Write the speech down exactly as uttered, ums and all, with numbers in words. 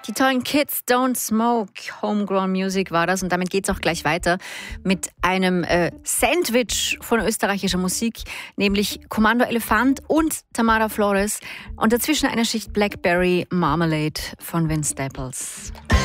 Die tollen Kids Don't Smoke, Homegrown Music war das. Und damit geht es auch gleich weiter mit einem äh, Sandwich von österreichischer Musik, nämlich Kommando Elefant und Tamara Flores. Und dazwischen eine Schicht Blackberry Marmalade von Vince Staples.